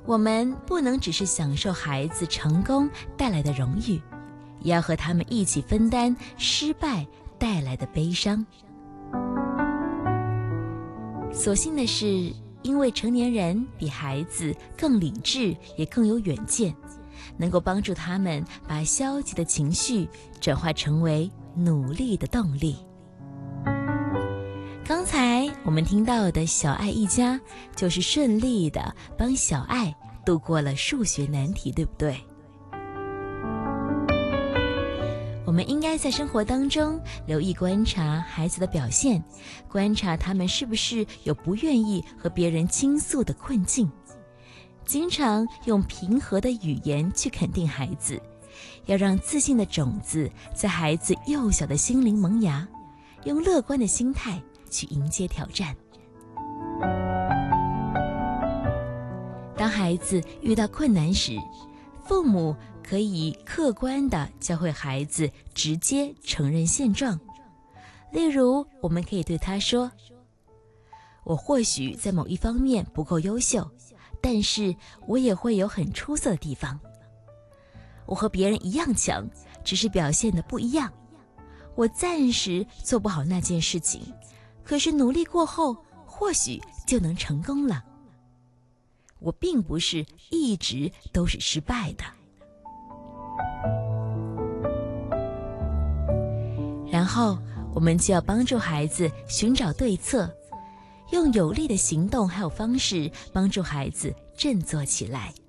我们不能只是享受孩子成功带来的荣誉，也要和他们一起分担失败带来的悲伤。所幸的是，因为成年人比孩子更理智，也更有远见，能够帮助他们把消极的情绪转化成为努力的动力。刚才我们听到的小爱一家，就是顺利地帮小爱度过了数学难题，对不对？我们应该在生活当中留意观察孩子的表现，观察他们是不是有不愿意和别人倾诉的困境，经常用平和的语言去肯定孩子，要让自信的种子在孩子幼小的心灵萌芽，用乐观的心态去迎接挑战。当孩子遇到困难时，父母可以客观地教会孩子直接承认现状。例如，我们可以对他说：我或许在某一方面不够优秀，但是我也会有很出色的地方。我和别人一样强，只是表现得不一样。我暂时做不好那件事情，可是努力过后，或许就能成功了。我并不是一直都是失败的。然后我们就要帮助孩子寻找对策，用有力的行动还有方式帮助孩子振作起来。